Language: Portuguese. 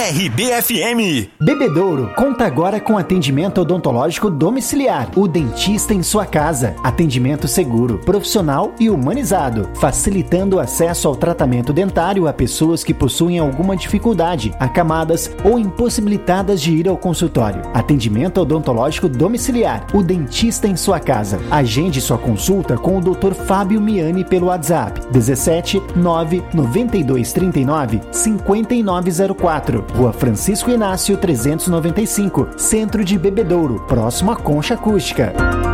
RBFM. Bebedouro conta agora com atendimento odontológico domiciliar. O dentista em sua casa. Atendimento seguro, profissional e humanizado, facilitando o acesso ao tratamento dentário a pessoas que possuem alguma dificuldade, acamadas ou impossibilitadas de ir ao consultório. Atendimento odontológico domiciliar. O dentista em sua casa. Agende sua consulta com o Dr. Fábio Miani pelo WhatsApp 17 9 92 39 5904. Rua Francisco Inácio 395, Centro de Bebedouro, próximo à Concha Acústica.